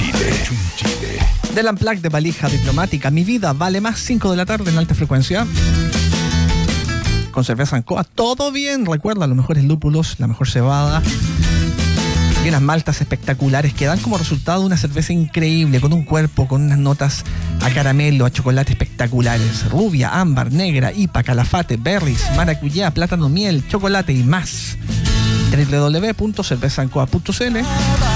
Chile. Del Unplugged de Valija Diplomática, Mi Vida Vale Más, 5 de la tarde en alta frecuencia. Con cerveza Ancoa, todo bien. Recuerda, los mejores lúpulos, la mejor cebada y unas maltas espectaculares que dan como resultado una cerveza increíble, con un cuerpo, con unas notas a caramelo, a chocolate espectaculares. Rubia, ámbar, negra, IPA, calafate, berries, maracuyá, plátano, miel, chocolate y más. www.cervezancoa.cl